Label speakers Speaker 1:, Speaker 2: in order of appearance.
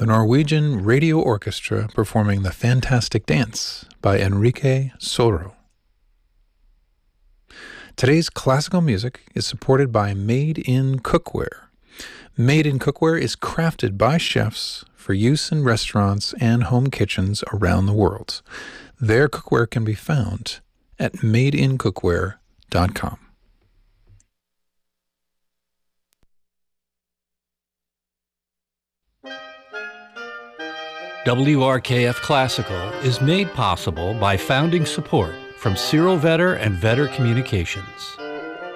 Speaker 1: the Norwegian Radio Orchestra performing The Fantastic Dance by Enrique Soro. Today's classical music is supported by Made in Cookware. Made in Cookware is crafted by chefs for use in restaurants and home kitchens around the world. Their cookware can be found at madeincookware.com.
Speaker 2: WRKF Classical is made possible by founding support from Cyril Vetter and Vetter Communications.